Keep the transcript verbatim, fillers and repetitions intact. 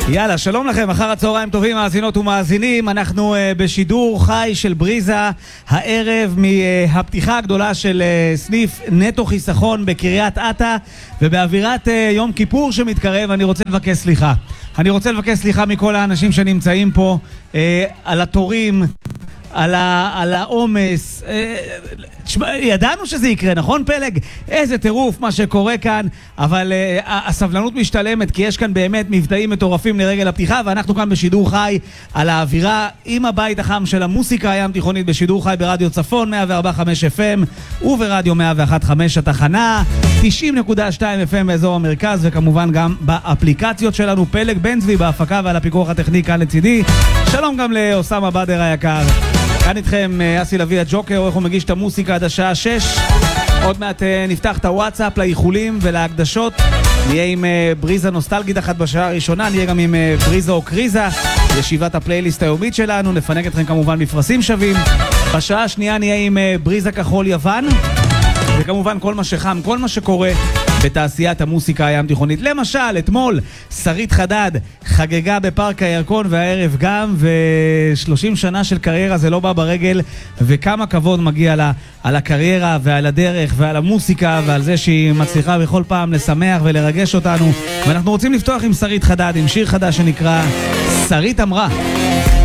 יאללה, שלום לכם, אחר הצהריים טובים, מאזינות ומאזינים. אנחנו uh, בשידור חי של בריזה הערב מהפתיחה הגדולה של uh, סניף נטו חיסכון בקריית אתא, ובאווירת uh, יום כיפור שמתקרב. אני רוצה לבקש סליחה אני רוצה לבקש סליחה מכל האנשים שנמצאים פה uh, על התורים, על, ה, על העומס. תשמע, ידענו שזה יקרה, נכון פלג? איזה טירוף מה שקורה כאן, אבל uh, הסבלנות משתלמת, כי יש כאן באמת מבטאים מטורפים לרגל הפתיחה, ואנחנו כאן בשידור חי על האווירה עם הבית החם של המוסיקה הים תיכונית, בשידור חי ברדיו צפון מאה וארבע נקודה חמש אף אם וברדיו מאה ואחת נקודה חמש התחנה, תשעים נקודה שתיים אף אם באזור המרכז, וכמובן גם באפליקציות שלנו. פלג בן צבי בהפקה ועל הפיקוח הטכני כאן לצידי. שלום גם לאוסמה בדר היקר. כאן איתכם אסי לוי הג'וקר, איך הוא מגיש את המוסיקה עד השעה שש. עוד מעט נפתח את הוואטסאפ לאיחולים ולהקדשות. נהיה עם בריזה נוסטלגית אחת בשעה הראשונה, נהיה גם עם בריזה או קריזה, ישיבת הפלייליסט היומית שלנו. נפנק אתכם כמובן בפרסים שווים. בשעה השנייה נהיה עם בריזה כחול יוון, וכמובן כל מה שחם, כל מה שקורה בתעשיית המוסיקה הים תיכונית. למשל, אתמול שרית חדד חגגה בפארק הירקון, והערב גם, ו-שלושים שנה של קריירה זה לא בא ברגל, וכמה כבוד מגיע לה על הקריירה ועל הדרך ועל המוסיקה ועל זה שהיא מצליחה בכל פעם לשמח ולרגש אותנו. ואנחנו רוצים לפתוח עם שרית חדד, עם שיר חדש שנקרא שרית אמרה.